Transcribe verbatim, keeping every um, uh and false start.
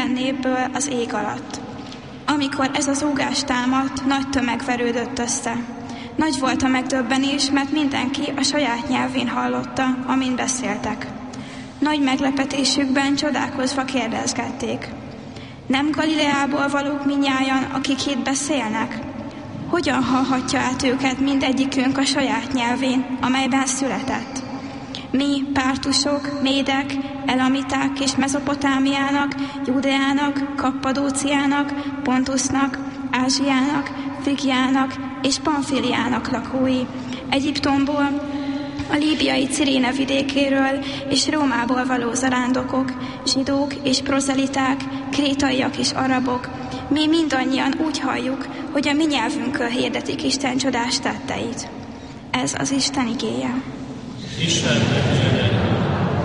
minden népből az ég alatt. Amikor ez az zúgás támadt, nagy tömeg verődött össze. Nagy volt a megdöbbenés, mert mindenki a saját nyelvén hallotta, amin beszéltek. Nagy meglepetésükben csodálkozva kérdezgették: nem Galileából valók mindnyájan, akik itt beszélnek? Hogyan hallhatja át őket mindegyikünk a saját nyelvén, amelyben született? Mi, pártusok, médek, elamiták és Mezopotámiának, Judeának, Kappadóciának, Pontusnak, Ázsiának, Frigiának és Pamfiliának lakói, Egyiptomból, a líbiai Ciréne vidékéről és Rómából való zarándokok, zsidók és prozeliták, krétaiak és arabok, mi mindannyian úgy halljuk, hogy a mi nyelvünkön hirdetik Isten csodás tetteit. Ez az Isten igéje. Isten